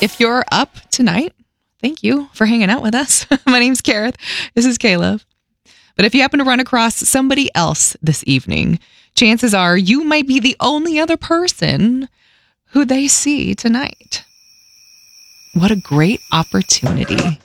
If you're up tonight, thank you for hanging out with us. My name's Kareth. This is Caleb. But if you happen to run across somebody else this evening, chances are you might be the only other person who they see tonight. What a great opportunity